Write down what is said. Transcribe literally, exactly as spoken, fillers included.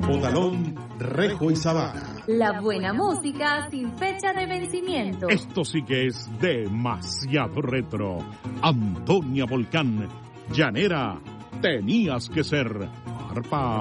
Botalón, Rejo y Sabana. La buena música sin fecha de vencimiento. Esto sí que es demasiado retro. Antonia Volcán, llanera, tenías que ser arpa.